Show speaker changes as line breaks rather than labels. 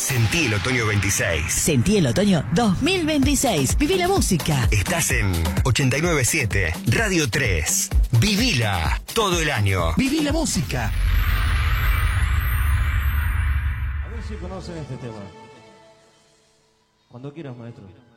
Sentí el otoño 26.
Sentí el otoño 2026. Viví la música.
Estás en 89.7 Radio 3. Vivila todo el año.
Viví la música.
A ver si conocen este tema. Cuando quieras, maestro.